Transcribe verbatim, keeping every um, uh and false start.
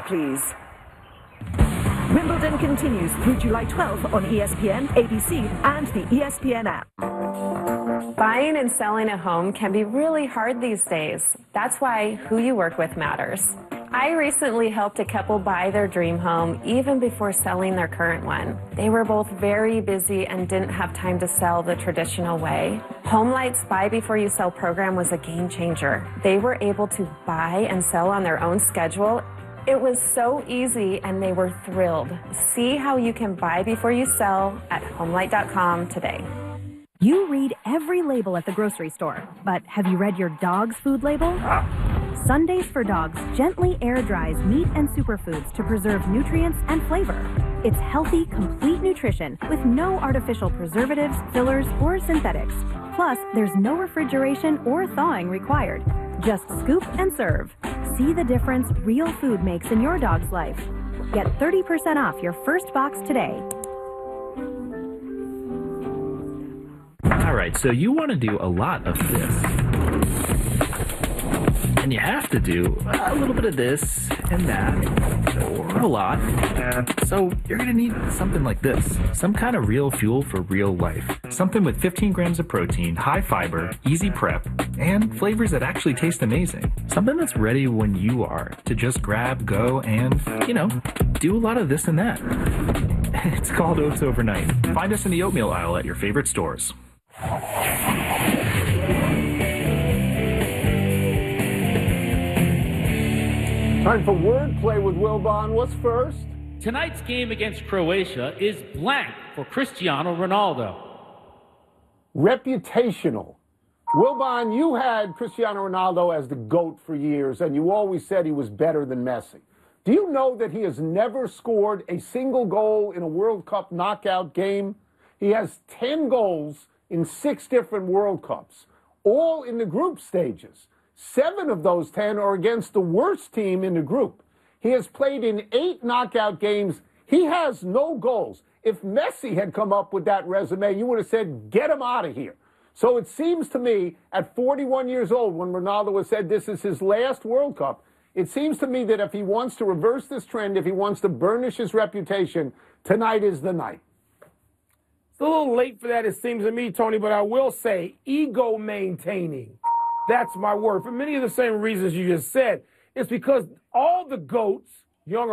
please. Wimbledon continues through July twelfth on E S P N, A B C, and the E S P N app. Buying and selling a home can be really hard these days. That's why who you work with matters. I recently helped a couple buy their dream home even before selling their current one. They were both very busy and didn't have time to sell the traditional way. HomeLight's Buy Before You Sell program was a game changer. They were able to buy and sell on their own schedule. It was so easy and they were thrilled. See how you can buy before you sell at homelight dot com today. You read every label at the grocery store, but have you read your dog's food label? Sundays for Dogs gently air dries meat and superfoods to preserve nutrients and flavor. It's healthy, complete nutrition with no artificial preservatives, fillers, or synthetics. Plus, there's no refrigeration or thawing required. Just scoop and serve. See the difference real food makes in your dog's life. Get thirty percent off your first box today. All right, so you want to do a lot of this. And you have to do a little bit of this and that, or a lot. So you're going to need something like this. Some kind of real fuel for real life. Something with fifteen grams of protein, high fiber, easy prep, and flavors that actually taste amazing. Something that's ready when you are to just grab, go, and, you know, do a lot of this and that. It's called Oats Overnight. Find us in the oatmeal aisle at your favorite stores. Time for wordplay with Wilbon. What's first? Tonight's game against Croatia is blank for Cristiano Ronaldo. Reputational. Wilbon, you had Cristiano Ronaldo as the GOAT for years, and you always said he was better than Messi. Do you know that he has never scored a single goal in a World Cup knockout game? He has ten goals in six different World Cups, all in the group stages. Seven of those ten are against the worst team in the group. He has played in eight knockout games. He has no goals. If Messi had come up with that resume, you would have said, get him out of here. So it seems to me, at forty-one years old, when Ronaldo has said this is his last World Cup, it seems to me that if he wants to reverse this trend, if he wants to burnish his reputation, tonight is the night. It's a little late for that, it seems to me, Tony, but I will say ego maintaining. That's my word. For many of the same reasons you just said. It's because all the GOATs, young